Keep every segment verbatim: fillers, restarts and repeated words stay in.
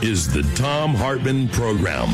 is the Thom Hartmann Program.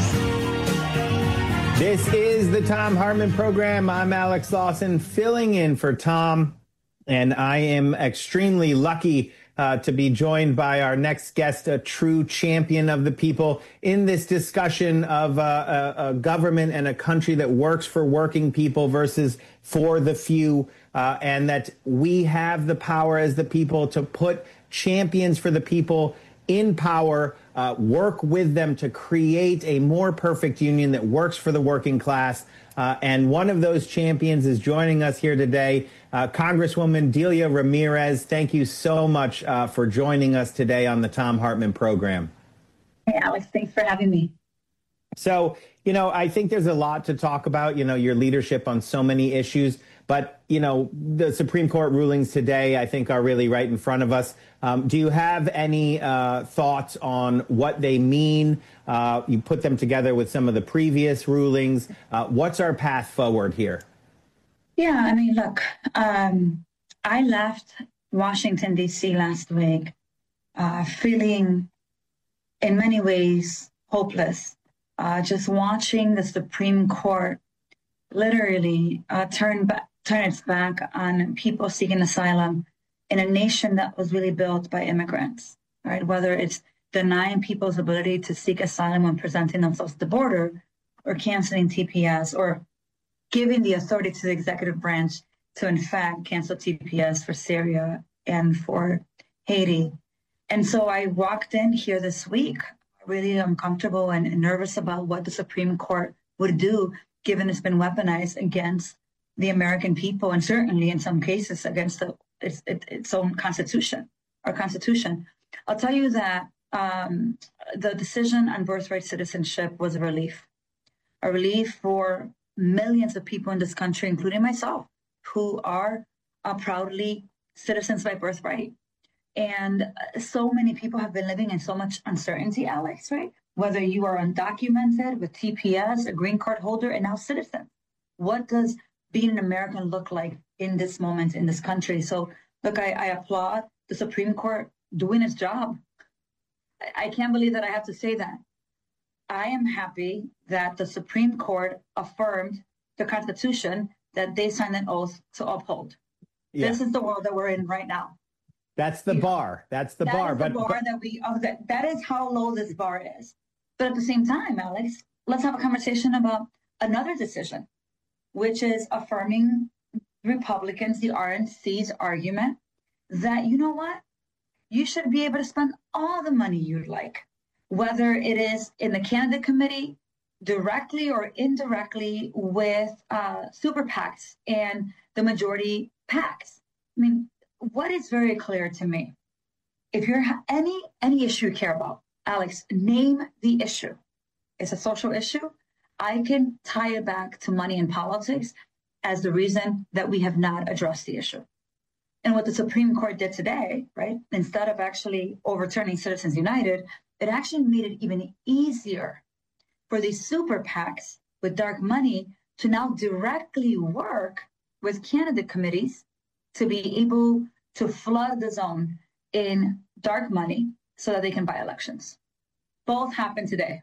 This is the Thom Hartmann Program. I'm Alex Lawson, filling in for Tom, and I am extremely lucky uh, to be joined by our next guest, a true champion of the people, in this discussion of uh, a, a government and a country that works for working people versus for the few, uh, and that we have the power as the people to put champions for the people in power, uh, work with them to create a more perfect union that works for the working class. Uh, and one of those champions is joining us here today, uh, Congresswoman Delia Ramirez. Thank you so much uh, for joining us today on the Thom Hartmann Program. Hey, Alex, thanks for having me. So, you know, I think there's a lot to talk about, you know, your leadership on so many issues. But, you know, the Supreme Court rulings today, I think, are really right in front of us. Um, do you have any uh, thoughts on what they mean? Uh, you put them together with some of the previous rulings. Uh, what's our path forward here? Yeah, I mean, look, um, I left Washington, D C last week uh, feeling in many ways hopeless, uh, just watching the Supreme Court literally uh, turn back. turn its back on people seeking asylum in a nation that was really built by immigrants, right? Whether it's denying people's ability to seek asylum when presenting themselves at the border, or canceling T P S, or giving the authority to the executive branch to, in fact, cancel T P S for Syria and for Haiti. And so I walked in here this week really uncomfortable and nervous about what the Supreme Court would do, given it's been weaponized against the American people, and certainly in some cases against the, its, its own constitution, our constitution. I'll tell you that um, the decision on birthright citizenship was a relief, a relief for millions of people in this country, including myself, who are uh, proudly citizens by birthright. And so many people have been living in so much uncertainty, Alex, right? Whether you are undocumented with T P S, a green card holder, and now citizen. What does being an American look like in this moment in this country? So, look, I, I applaud the Supreme Court doing its job. I, I can't believe that I have to say that. I am happy that the Supreme Court affirmed the Constitution that they signed an oath to uphold. Yeah. This is the world that we're in right now. That's the you bar. Know, That's the that bar. Is the but, bar but that we oh, that, that is how low this bar is. But at the same time, Alex, let's have a conversation about another decision, which is affirming Republicans, the R N C's argument that, you know what, you should be able to spend all the money you'd like, whether it is in the candidate committee, directly or indirectly with uh, super PACs and the majority PACs. I mean, what is very clear to me, if you're any any issue you care about, Alex, name the issue. It's a social issue. I can tie it back to money and politics as the reason that we have not addressed the issue. And what the Supreme Court did today, right, instead of actually overturning Citizens United, it actually made it even easier for these super PACs with dark money to now directly work with candidate committees to be able to flood the zone in dark money so that they can buy elections. Both happened today.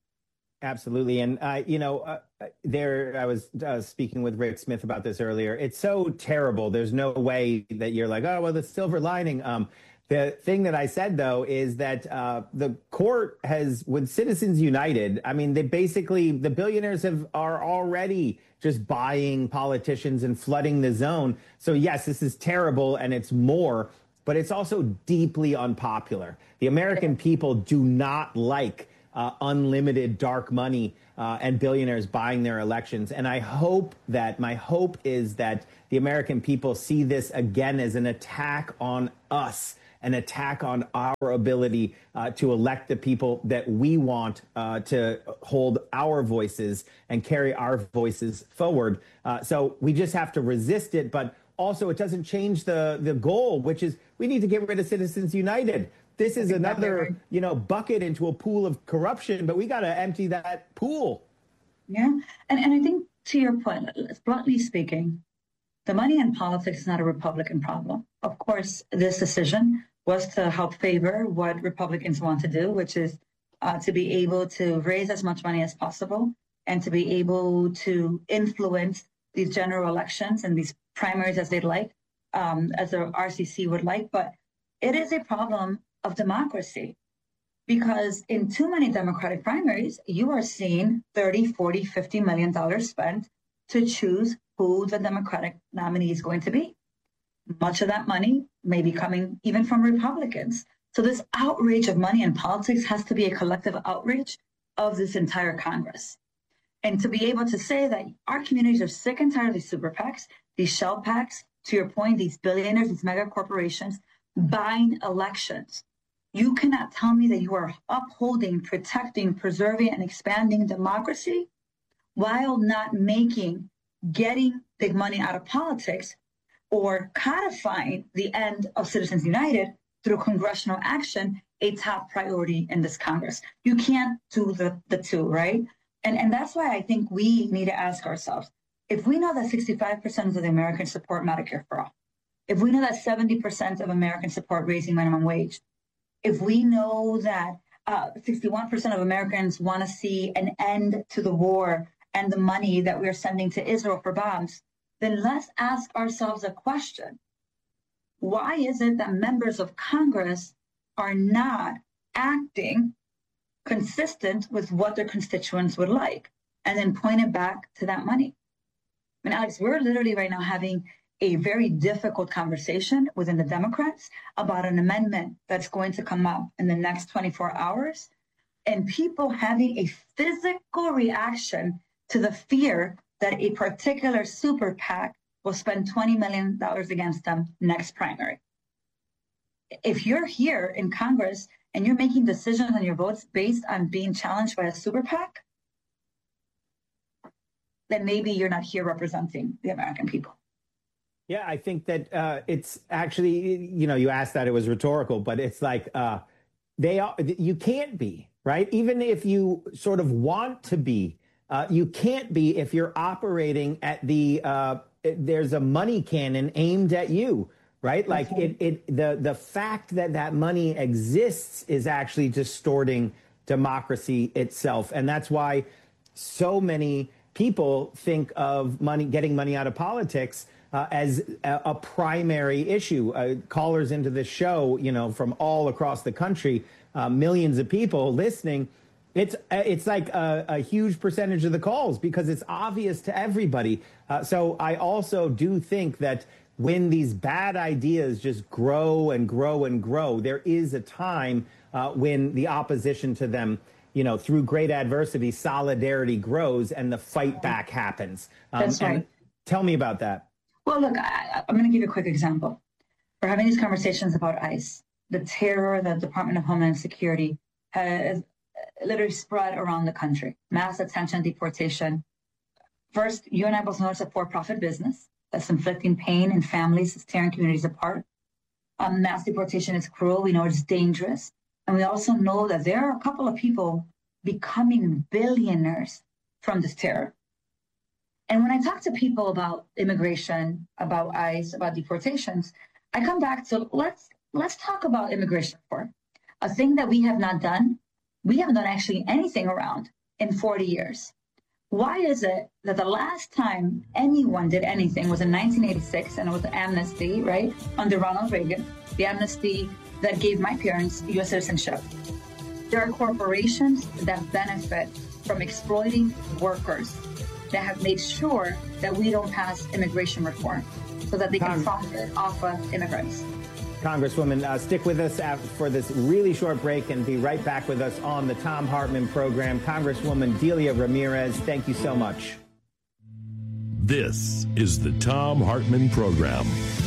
Absolutely. And, uh, you know, uh, there I was uh, speaking with Rick Smith about this earlier. It's so terrible. There's no way that you're like, oh, well, the silver lining. Um, the thing that I said, though, is that uh, the court has, with Citizens United, I mean, they basically, the billionaires have are already just buying politicians and flooding the zone. So, yes, this is terrible and it's more, but it's also deeply unpopular. The American people do not like Uh, unlimited dark money uh, and billionaires buying their elections. And I hope that, my hope is that the American people see this again as an attack on us, an attack on our ability uh, to elect the people that we want uh, to hold our voices and carry our voices forward. Uh, so we just have to resist it. But also, it doesn't change the, the goal, which is we need to get rid of Citizens United. This is another, you know, bucket into a pool of corruption, but we got to empty that pool. Yeah. And, and I think to your point, bluntly speaking, the money in politics is not a Republican problem. Of course, this decision was to help favor what Republicans want to do, which is uh, to be able to raise as much money as possible and to be able to influence these general elections and these primaries as they'd like, um, as the R C C would like. But it is a problem of democracy, because in too many Democratic primaries, you are seeing thirty, forty, fifty million dollars spent to choose who the Democratic nominee is going to be. Much of that money may be coming even from Republicans. So this outrage of money in politics has to be a collective outrage of this entire Congress. And to be able to say that our communities are sick and tired of these super PACs, these shell PACs, to your point, these billionaires, these mega corporations buying elections. You cannot tell me that you are upholding, protecting, preserving, and expanding democracy while not making getting big money out of politics or codifying the end of Citizens United through congressional action a top priority in this Congress. You can't do the, the two, right? And, and that's why I think we need to ask ourselves, if we know that sixty-five percent of the Americans support Medicare for all, if we know that seventy percent of Americans support raising minimum wage, if we know that uh, sixty-one percent of Americans want to see an end to the war and the money that we're sending to Israel for bombs, then let's ask ourselves a question. Why is it that members of Congress are not acting consistent with what their constituents would like, and then point it back to that money? I mean, Alex, we're literally right now having a very difficult conversation within the Democrats about an amendment that's going to come up in the next twenty-four hours, and people having a physical reaction to the fear that a particular super PAC will spend twenty million dollars against them next primary. If you're here in Congress and you're making decisions on your votes based on being challenged by a super PAC, then maybe you're not here representing the American people. Yeah, I think that uh, it's actually, you know, you asked that, it was rhetorical, but it's like uh, they are, you can't be, right? Even if you sort of want to be, uh, you can't be if you're operating at the, uh, there's a money cannon aimed at you, right? Like it, it, the, the fact that that money exists is actually distorting democracy itself. And that's why so many people think of money, getting money out of politics Uh, as a, a primary issue. Uh, callers into this show, you know, from all across the country, uh, millions of people listening. It's it's like a, a huge percentage of the calls because it's obvious to everybody. Uh, so I also do think that when these bad ideas just grow and grow and grow, there is a time uh, when the opposition to them, you know, through great adversity, solidarity grows and the fight back happens. Um, That's right. And tell me about that. Well, look, I, I'm going to give you a quick example. We're having these conversations about ICE. The terror that the Department of Homeland Security has literally spread around the country. Mass detention, deportation. First, you and I both know it's a for-profit business that's inflicting pain in families, it's tearing communities apart. Um, mass deportation is cruel. We know it's dangerous. And we also know that there are a couple of people becoming billionaires from this terror. And when I talk to people about immigration, about ICE, about deportations, I come back to let's let's talk about immigration reform. A thing that we have not done, we haven't done actually anything around in forty years. Why is it that the last time anyone did anything was in nineteen eighty-six, and it was the amnesty, right, under Ronald Reagan, the amnesty that gave my parents U S citizenship. There are corporations that benefit from exploiting workers that have made sure that we don't pass immigration reform so that they can profit off of immigrants. Congresswoman, uh, stick with us for this really short break and be right back with us on the Thom Hartmann program. Congresswoman Delia Ramirez, thank you so much. This is the Thom Hartmann program.